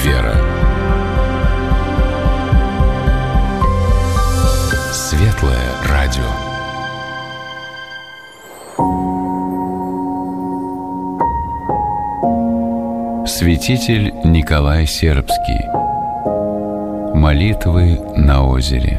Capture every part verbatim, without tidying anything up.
вера. Светлое радио. Святитель Николай Сербский. Молитвы на озере.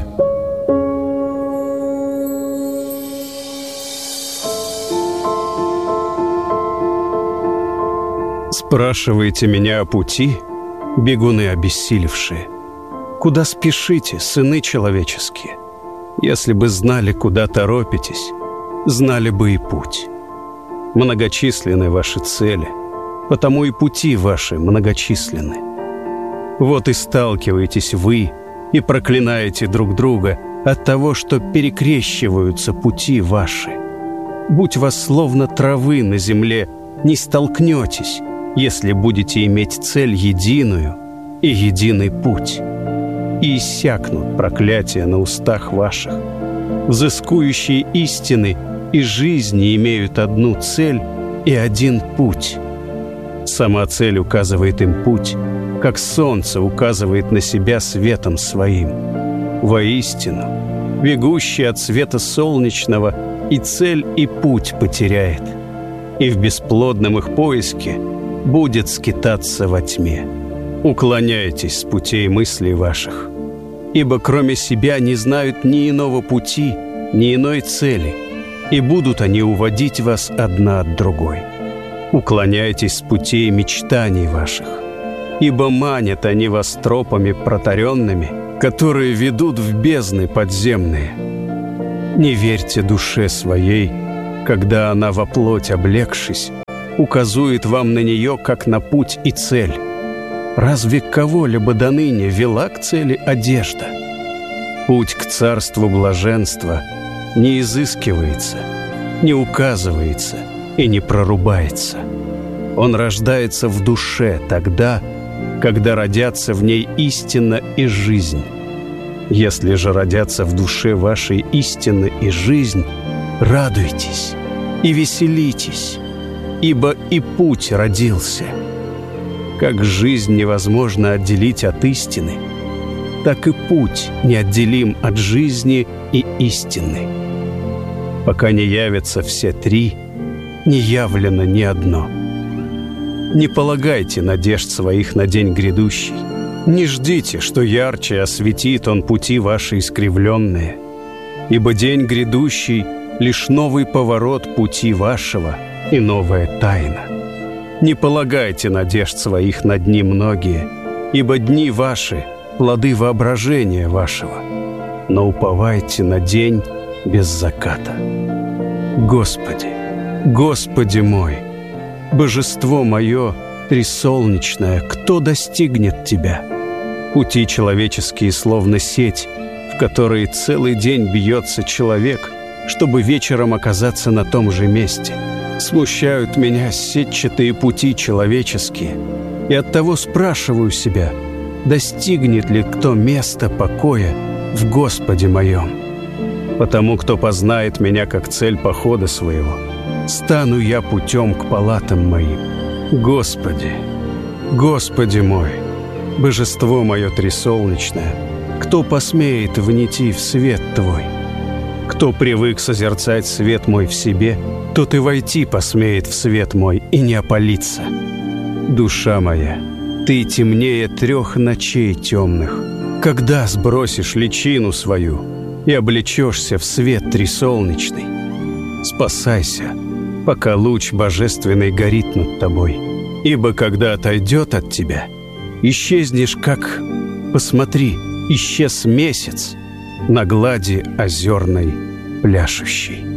Спрашиваете меня о пути, бегуны обессилевшие? Куда спешите, сыны человеческие? Если бы знали, куда торопитесь, знали бы и путь. Многочисленны ваши цели, потому и пути ваши многочисленны. Вот и сталкиваетесь вы и проклинаете друг друга от того, что перекрещиваются пути ваши. Будь вас словно травы на земле, не столкнетесь, если будете иметь цель единую и единый путь. И иссякнут проклятия на устах ваших. Взыскующие истины и жизни имеют одну цель и один путь. Сама цель указывает им путь, как солнце указывает на себя светом своим. Воистину, бегущий от света солнечного и цель, и путь потеряет, и в бесплодном их поиске будет скитаться во тьме. Уклоняйтесь с путей мыслей ваших, ибо кроме себя не знают ни иного пути, ни иной цели, и будут они уводить вас одна от другой. Уклоняйтесь с путей мечтаний ваших, ибо манят они вас тропами протаренными, которые ведут в бездны подземные. Не верьте душе своей, когда она во плоть облегшись, указует вам на нее, как на путь и цель. Разве кого-либо доныне вела к цели одежда? Путь к царству блаженства не изыскивается, не указывается и не прорубается. Он рождается в душе тогда, когда родятся в ней истина и жизнь. Если же родятся в душе вашей истина и жизнь, радуйтесь и веселитесь, ибо и путь родился. Как жизнь невозможно отделить от истины, так и путь неотделим от жизни и истины. Пока не явятся все три, не явлено ни одно. Не полагайте надежд своих на день грядущий. Не ждите, что ярче осветит он пути ваши искривленные, ибо день грядущий — лишь новый поворот пути вашего и новая тайна. Не полагайте надежд своих на дни многие, ибо дни ваши — плоды воображения вашего, но уповайте на день без заката. Господи, Господи мой, Божество мое трисолнечное, кто достигнет Тебя? Пути человеческие словно сеть, в которой целый день бьется человек, чтобы вечером оказаться на том же месте. Смущают меня сетчатые пути человеческие, и оттого спрашиваю себя, достигнет ли кто места покоя в Господе моем? Потому кто познает меня как цель похода своего, стану я путем к палатам моим. Господи, Господи мой, Божество мое трисолнечное, кто посмеет внийти в свет Твой? Кто привык созерцать свет мой в себе, тот и войти посмеет в свет мой и не опалиться. Душа моя, ты темнее трех ночей темных. Когда сбросишь личину свою и облечешься в свет трисолнечный? Спасайся, пока луч божественный горит над тобой, ибо когда отойдет от тебя, исчезнешь, как, посмотри, исчез месяц на глади озерной пляшущей.